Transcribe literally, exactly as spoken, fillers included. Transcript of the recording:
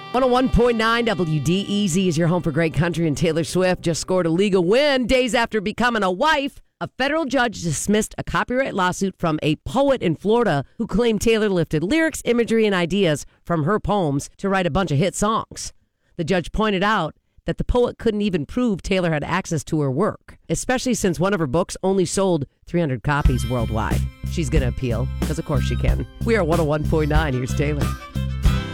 one oh one point nine W D E Z is your home for great country, and Taylor Swift just scored a legal win days after becoming a wife. A federal judge dismissed a copyright lawsuit from a poet in Florida who claimed Taylor lifted lyrics, imagery, and ideas from her poems to write a bunch of hit songs. The judge pointed out that the poet couldn't even prove Taylor had access to her work, especially since one of her books only sold three hundred copies worldwide. She's going to appeal, because of course she can. We are one oh one point nine. Here's Taylor.